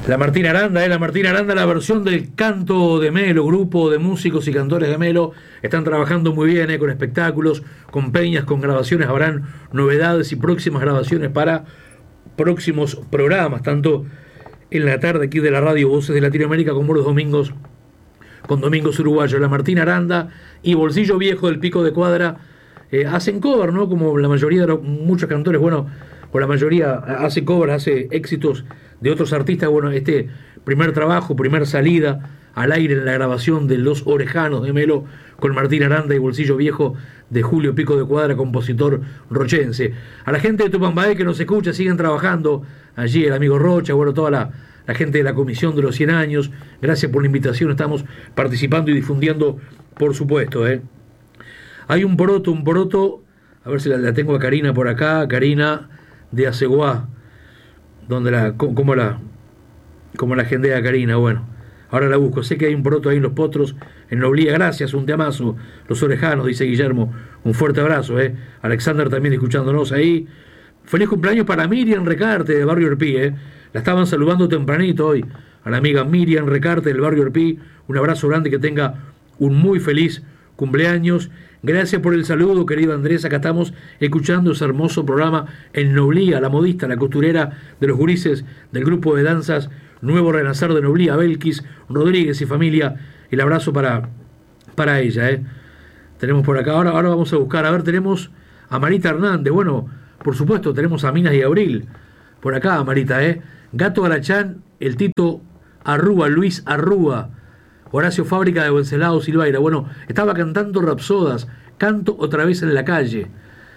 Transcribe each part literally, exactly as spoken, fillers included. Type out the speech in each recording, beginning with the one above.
La Martina Aranda, eh, la Martina Aranda, la versión del canto de Melo, grupo de músicos y cantores de Melo, están trabajando muy bien, eh, con espectáculos, con peñas, con grabaciones, habrán novedades y próximas grabaciones para próximos programas, tanto en la tarde aquí de la radio Voces de Latinoamérica como los domingos con Domingos Uruguayos. La Martina Aranda y Bolsillo Viejo del Pico de Cuadra eh, hacen cover, ¿no? Como la mayoría de los, muchos cantores, bueno, o la mayoría hace covers, hace éxitos de otros artistas. Bueno, este primer trabajo, primer salida al aire en la grabación de Los Orejanos de Melo con Martín Aranda y Bolsillo Viejo de Julio Pico de Cuadra, compositor rochense. A la gente de Tupambaé que nos escucha, siguen trabajando allí, el amigo Rocha, bueno, toda la, la gente de la Comisión de los cien años, gracias por la invitación, estamos participando y difundiendo, por supuesto, ¿eh? Hay un poroto, un poroto, a ver si la, la tengo a Karina por acá, Karina de Aceguá, donde la, como la, como la agendea Karina, bueno, ahora la busco, sé que hay un poroto ahí en Los Potros, en Noblía, gracias, un temazo, Los Orejanos, dice Guillermo, un fuerte abrazo, eh, Alexander también escuchándonos ahí, feliz cumpleaños para Miriam Recarte de Barrio Orpí, eh, la estaban saludando tempranito hoy, a la amiga Miriam Recarte del Barrio Orpí, un abrazo grande, que tenga un muy feliz cumpleaños. Gracias por el saludo, querido Andrés. Acá estamos escuchando ese hermoso programa en Noblía, la modista, la costurera de los gurises del grupo de danzas Nuevo Renacer de Noblía, Belkis Rodríguez y familia. El abrazo para, para ella, ¿eh? Tenemos por acá, ahora, ahora vamos a buscar, a ver, tenemos a Marita Hernández. Bueno, por supuesto, tenemos a Minas y Abril. Por acá, Marita, ¿eh? Gato Arachán, el Tito Arrúa, Luis Arrúa, Horacio Fábrica de Wenceslao Silveira. Bueno, estaba cantando Rapsodas, Canto otra vez en la calle.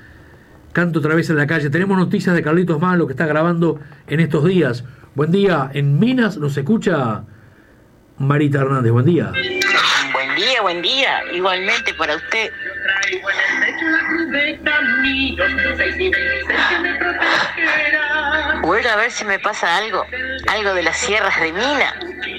Canto otra vez en la calle. Tenemos noticias de Carlitos Malo, que está grabando en estos días. Buen día. En Minas nos escucha Marita Hernández. Buen día. Buen día, buen día. Igualmente para usted. Bueno, a ver si me pasa algo. Algo de las sierras de Minas.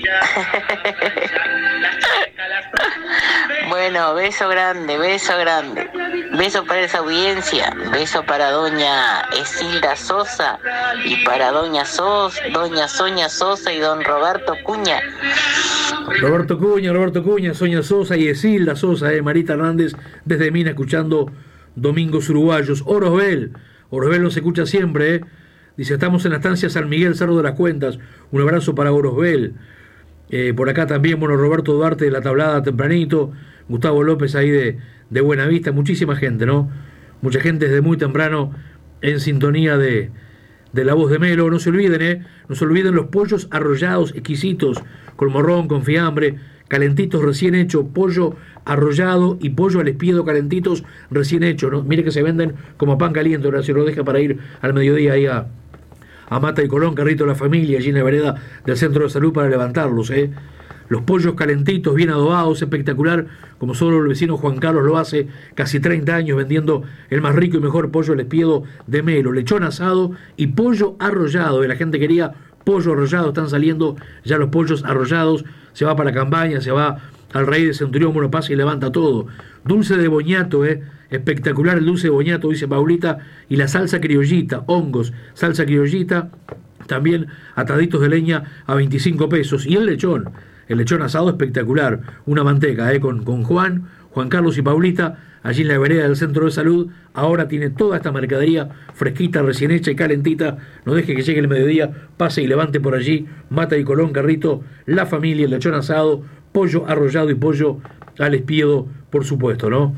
Bueno, beso grande, beso grande. Beso para esa audiencia. Beso para doña Esilda Sosa y para doña Sos, doña Soña Sosa y don Roberto Cuña. Roberto Cuña, Roberto Cuña, Soña Sosa y Esilda Sosa, eh, Marita Hernández desde Minas escuchando Domingos Uruguayos. Orosbel, Orosbel nos escucha siempre, eh. Dice, estamos en la estancia San Miguel, Cerro de las Cuentas. Un abrazo para Orosbel. Eh, por acá también, bueno, Roberto Duarte de La Tablada tempranito, Gustavo López ahí de, de Buenavista, muchísima gente, ¿no? Mucha gente desde muy temprano en sintonía de, de La Voz de Melo. No se olviden, ¿eh? No se olviden los pollos arrollados exquisitos, con morrón, con fiambre, calentitos recién hechos, pollo arrollado y pollo al espiedo calentitos recién hechos, ¿no? Mire que se venden como pan caliente, ahora se lo deja para ir al mediodía ahí a... a Mata y Colón, Carrito de la Familia, allí en la vereda del Centro de Salud para levantarlos, ¿eh? Los pollos calentitos, bien adobados, espectacular, como solo el vecino Juan Carlos lo hace, casi treinta años vendiendo el más rico y mejor pollo al espiedo de Melo, lechón asado y pollo arrollado. La gente quería pollo arrollado, están saliendo ya los pollos arrollados, se va para la campaña, se va al Rey de Centurión, bueno, pasa y levanta todo. Dulce de boñato, ¿eh? Espectacular el dulce de boñato, dice Paulita, y la salsa criollita, hongos, salsa criollita, también ataditos de leña a veinticinco pesos, y el lechón, el lechón asado espectacular, una manteca, ¿eh? con, con Juan, Juan Carlos y Paulita, allí en la vereda del Centro de Salud. Ahora tiene toda esta mercadería fresquita, recién hecha y calentita. No deje que llegue el mediodía, pase y levante por allí, Mata y Colón, Carrito, la familia, el lechón asado, pollo arrollado y pollo al espiedo, por supuesto, ¿no?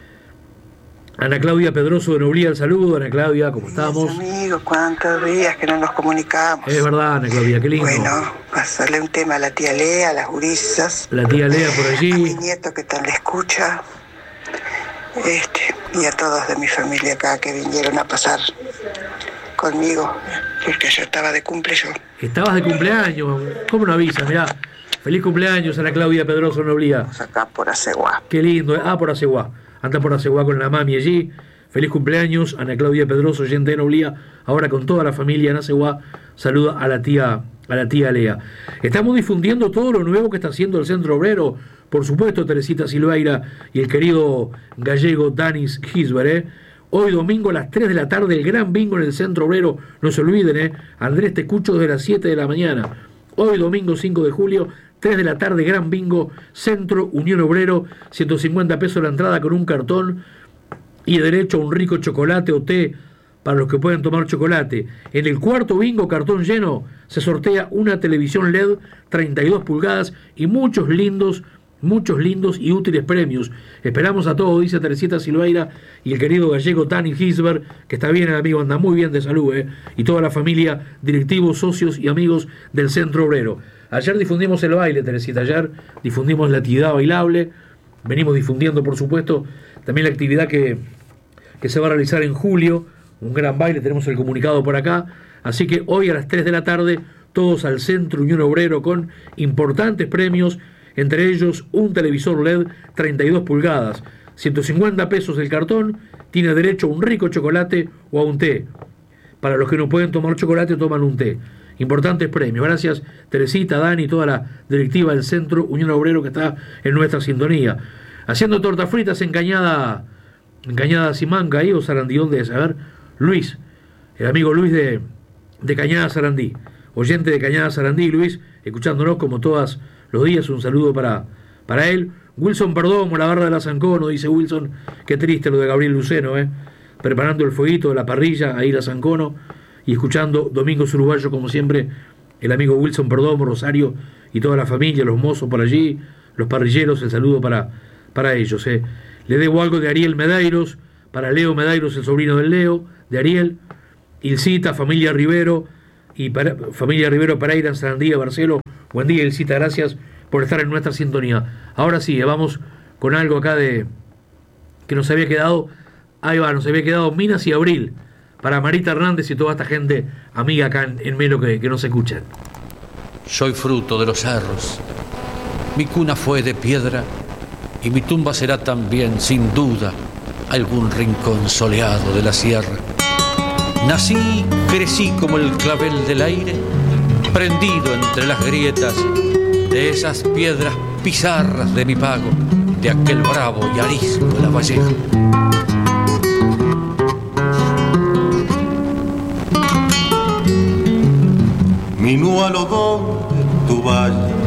Ana Claudia Pedroso de Noblía, el saludo. Ana Claudia, ¿cómo estamos? Amigos, cuántos días que no nos comunicamos. Es verdad, Ana Claudia, qué lindo. Bueno, pasarle un tema a la tía Lea, a las gurisas. La tía Lea por allí. A mi nieto que tal le escucha. Este, y a todos de mi familia acá que vinieron a pasar conmigo, porque yo estaba de cumple yo. Estabas de cumpleaños, ¿cómo no avisas? Mirá, feliz cumpleaños, Ana Claudia Pedroso de Noblía. Acá por Aceguá. Qué lindo, ah, por Aceguá. Anda por Aceguá con la mami allí. Feliz cumpleaños, Ana Claudia Pedroso, oyente de Noblía, ahora con toda la familia en Aceguá. Saluda a la tía, a la tía Lea. Estamos difundiendo todo lo nuevo que está haciendo el Centro Obrero. Por supuesto, Teresita Silveira y el querido gallego Danis Gisbert, ¿eh? Hoy domingo a las tres de la tarde, el gran bingo en el Centro Obrero. No se olviden, ¿eh? Andrés, te escucho desde las siete de la mañana. Hoy, domingo cinco de julio, tres de la tarde, gran bingo, Centro Unión Obrero, ciento cincuenta pesos la entrada con un cartón y derecho a un rico chocolate o té para los que pueden tomar chocolate. En el cuarto bingo, cartón lleno, se sortea una televisión L E D treinta y dos pulgadas y muchos lindos, muchos lindos y útiles premios. Esperamos a todos, dice Teresita Silveira y el querido gallego Tani Gisbert, que está bien, el amigo, anda muy bien de salud, ¿eh? Y toda la familia, directivos, socios y amigos del Centro Obrero. Ayer difundimos el baile, Teresita, ayer difundimos la actividad bailable, venimos difundiendo, por supuesto, también la actividad que, que se va a realizar en julio, un gran baile, tenemos el comunicado por acá, así que hoy a las tres de la tarde, todos al Centro Unión Obrero con importantes premios, entre ellos un televisor L E D treinta y dos pulgadas, ciento cincuenta pesos el cartón, tiene derecho a un rico chocolate o a un té. Para los que no pueden tomar chocolate, toman un té. Importantes premios. Gracias Teresita, Dani y toda la directiva del Centro Unión Obrero que está en nuestra sintonía. Haciendo tortas fritas en Cañada, en Cañada Simanca, ahí o Sarandí, ¿dónde es? A ver, Luis, el amigo Luis de, de Cañada Sarandí, oyente de Cañada Sarandí, Luis, escuchándonos como todos los días, un saludo para, para él. Wilson Perdomo, la barra de la Zancono, dice Wilson, qué triste lo de Gabriel Luceno, ¿eh? Preparando el fueguito de la parrilla, ahí la Zancono, y escuchando Domingos Uruguayo, como siempre, el amigo Wilson Perdomo, Rosario y toda la familia, los mozos por allí, los parrilleros, el saludo para, para ellos. ¿eh? Le debo algo de Ariel Medeiros, para Leo Medeiros, el sobrino del Leo, de Ariel, Ilcita, familia Rivero, y para, familia Rivero Pereira, en Sarandía, Barcelo. Buen día, Ilcita, gracias por estar en nuestra sintonía. Ahora sí, vamos con algo acá de que nos había quedado, ahí va, nos había quedado Minas y Abril, para Marita Hernández y toda esta gente amiga acá en, en Melo que, que nos escuchan. Soy fruto de los cerros, mi cuna fue de piedra y mi tumba será también, sin duda, algún rincón soleado de la sierra. Nací, crecí como el clavel del aire, prendido entre las grietas de esas piedras pizarras de mi pago, de aquel bravo y arisco de la Valleja. Minuano, donde tu valle